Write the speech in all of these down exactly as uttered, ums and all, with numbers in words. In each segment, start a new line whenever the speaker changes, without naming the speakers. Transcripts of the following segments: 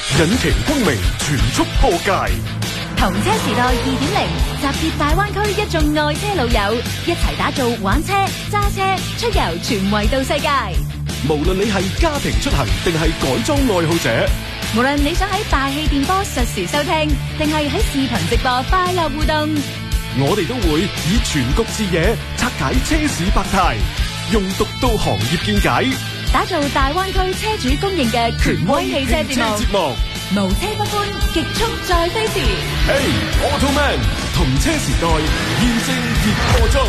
引擎光明全速破界。
同車時代二點零，集結大灣區一眾愛車老友，一齊打造玩車、揸車、出遊全維度世界。
無論你係家庭出行定係改裝愛好者，
無論你想喺大氣電波實時收聽，定係喺視頻直播快樂互動，
我哋都會以全局視野拆解車市百態，用獨到行業見解，
打造大灣區車主公認嘅權威汽車節目。無車不歡，極速再飛時。
Hey Automan， 同車時代現正熱播中。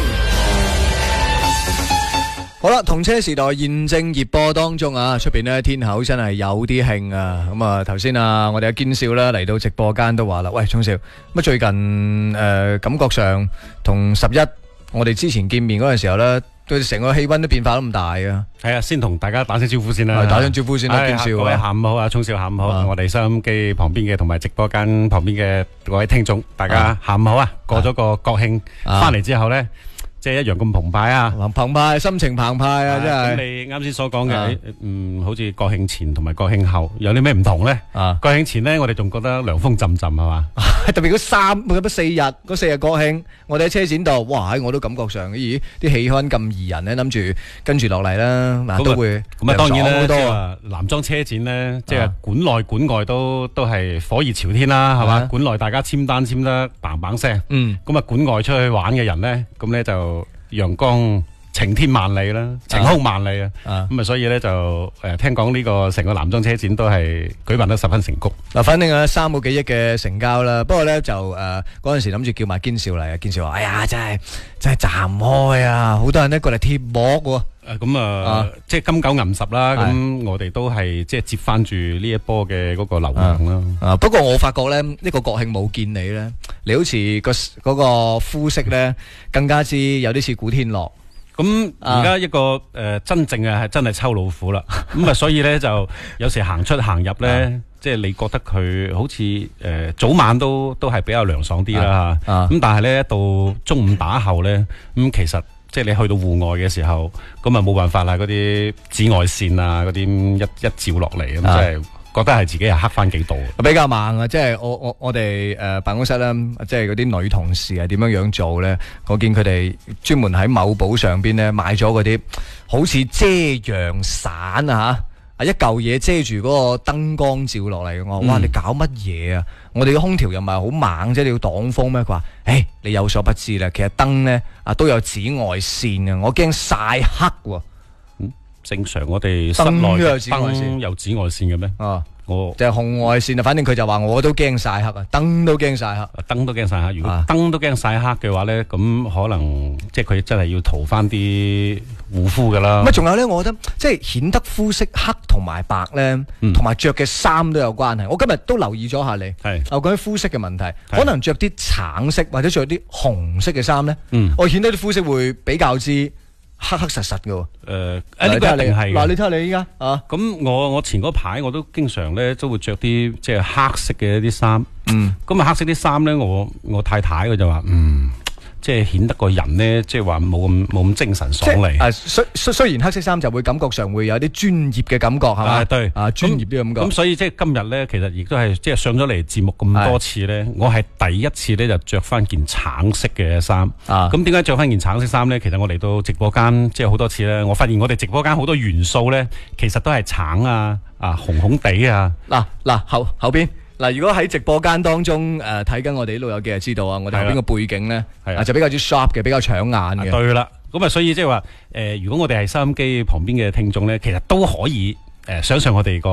好啦，同車時代現正熱播當中啊，出邊呢天口真係有啲興啊。咁啊，頭先啊，我哋阿堅少啦嚟到直播間都話啦，喂，聰少，咁最近誒、呃、感覺上同十一我哋之前見面嗰陣時候咧，對成個氣溫都變化咁大啊！
係啊，先同大家打聲招呼先啦，
打聲招呼先啦，堅少。
各位下午好啊，聰少下午好，啊、我哋收音機旁邊嘅同埋直播間旁邊嘅各位聽眾，大家下午好啊！過咗個國慶翻嚟之後咧。即係一樣咁澎湃啊！
澎湃，心情澎湃啊！真係。咁
你啱先所講嘅，嗯，好似國慶前同埋國慶後有啲咩唔同咧？啊，國慶前咧，我哋仲覺得涼風陣陣係嘛？
特別嗰三嗰四日，嗰四日國慶，我哋喺車展度，哇！我都感覺上，咦，啲氣氛咁宜人咧，諗住跟住落嚟啦，嗱都會
咁啊，當然啦，即係話男裝車展咧，即係館內館外都都係火熱朝天啦，係嘛？館內大家簽單簽得嘭嘭聲，嗯，咁啊館外出去玩嘅人咧，咁咧就。陽光晴天萬里啦，晴空萬里啊！咁啊，所以咧就誒，聽講呢個成個男裝車展都係舉辦得十分成功。
嗱，反正啊三個幾億嘅成交啦。不過咧就誒嗰陣時諗住叫埋堅少嚟啊，堅少話：哎呀，真係真係站唔開啊！好多人咧過嚟貼膜喎。
誒咁啊，即係金九銀十啦。咁我哋都係即係接翻住呢一波嘅嗰個流量啦。
啊，不過我發覺咧呢個國慶冇見你咧，你好似個嗰個膚色咧更加之有啲似古天樂。
咁而家一個誒、呃、真正嘅係真係抽老虎啦，咁啊所以咧就有時行出行入咧，啊、即係你覺得佢好似誒、呃、早晚都都係比較涼爽啲啦嚇，咁、啊啊、但係咧到中午打後咧，咁、嗯、其實即係你去到戶外嘅時候，咁啊冇辦法啦，嗰啲紫外線啊嗰啲一一照落嚟咁即係。覺得係自己係黑翻幾度，
比較猛啊！即係我我我哋誒辦公室咧，即係嗰啲女同事係點樣樣做咧？我見佢哋專門喺某寶上邊咧買咗嗰啲好似遮陽傘啊吓，一嚿嘢遮住嗰個燈光照落嚟嘅。我話哇，你搞乜嘢啊？我哋嘅空調又唔係好猛啫，你要擋風咩？佢話誒，你有所不知啦，其實燈咧啊都有紫外線啊，我驚曬黑喎。
正常我哋室內嘅燈有紫外線嘅咩？
啊，我就係紅外線啊！反正佢就話我都驚曬黑啊，燈都驚曬黑，
燈都驚曬黑。如果燈都驚曬黑嘅話咧，咁可能即係佢真係要塗翻啲護膚噶啦。咁
仲有咧，我覺得即係顯得膚色黑同埋白咧，同埋着嘅衫都有關係。我今日都留意咗下你，係我講啲膚色嘅問題，可能着啲橙色或者着啲紅色嘅衫咧，我顯得啲膚色會比較之黑黑實實嘅。誒、
呃，呢個一定係
嗱，你睇下你依家啊，
咁我我前嗰排我都經常咧都會着啲即係黑色嘅一啲衫，嗯，咁啊黑色啲衫咧，我我太太佢就話，嗯，即係顯得個人咧，即係話冇咁冇咁精神爽利。
誒，雖雖雖然黑色衫就會感覺上會有啲專業嘅感覺，係嘛？
對，
啊，專業啲感覺。
咁所以即係今日咧，其實亦都係即係上咗嚟節目咁多次咧，我係第一次咧就着翻件橙色嘅衫。啊，咁點解着翻件橙色衫咧？其實我嚟到直播間即係好多次咧，我發現我哋直播間好多元素咧，其實都係橙啊、啊紅紅地啊。嗱
嗱後後邊。嗱，如果喺直播間當中誒睇緊我哋啲老友記就知道啊，我哋後邊個背景咧係就比較之 sharp 嘅，比較搶眼嘅。
對啦，咁啊，所以即係話誒，如果我哋係收音機旁邊嘅聽眾咧，其實都可以誒、呃、想象我哋個